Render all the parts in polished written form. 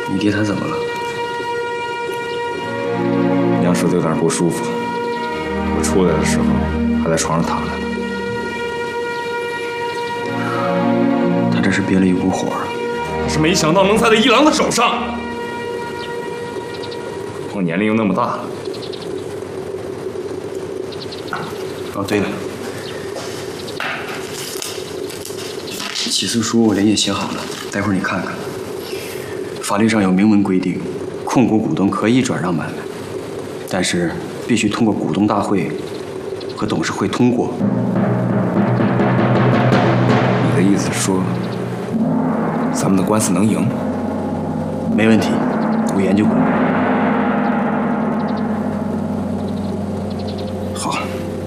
你爹他怎么了？ 娘说的有点不舒服，我出来的时候还在床上躺着呢。 他这是憋了一股火， 可是没想到能栽在一郎的手上。我年龄又那么大了。 哦，对了，起诉书我连夜写好了，待会儿你看看。法律上有明文规定，控股股东可以转让买卖，但是必须通过股东大会和董事会通过。 你的意思是说，咱们的官司能赢？ 没问题，我研究过。 好。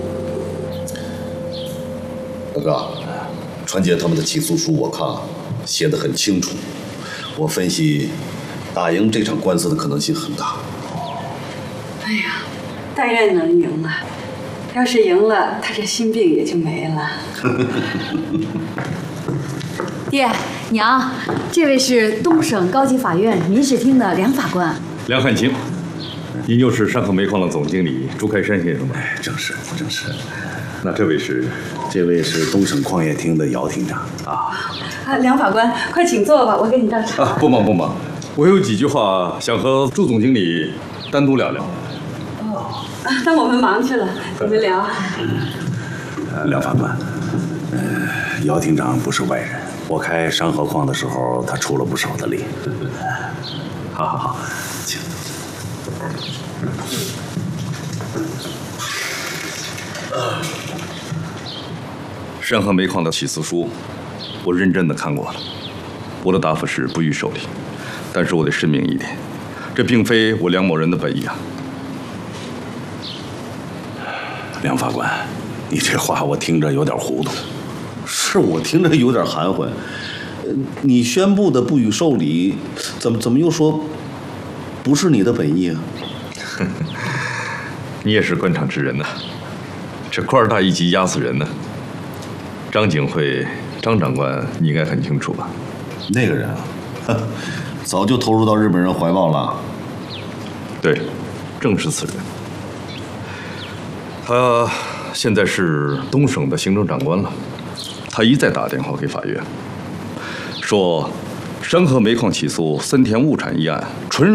大哥，传杰他们的起诉书我看了，写得很清楚。我分析，打赢这场官司的可能性很大。 哎呀，但愿能赢啊！要是赢了，他这心病也就没了。 爹娘，这位是东省高级法院民事厅的梁法官。 梁汉卿，您又是山河煤矿的总经理朱开山先生吗？ 正是。 那这位是？ 这位是东省矿业厅的姚厅长啊。 梁法官，快请坐吧，我给你倒茶。 不忙，我有几句话想和朱总经理单独聊聊。 那我们忙去了，你们聊。 梁法官，姚厅长不是外人，我开山河矿的时候，他出了不少的力。好，请。 山河煤矿的起诉书，我认真的看过了。我的答复是不予受理，但是我得声明一点，这并非我梁某人的本意啊。 梁法官，你这话我听着有点糊涂。是我听着有点含混。你宣布的不予受理，怎么又说不是你的本意啊？ 你也是官场之人呐，这官儿大一级压死人呢。张警会，张长官，你应该很清楚吧？ 那个人啊，早就投入到日本人怀抱了。 对，正是此人。他现在是东省的行政长官了。他一再打电话给法院，说山河煤矿起诉森田物产一案纯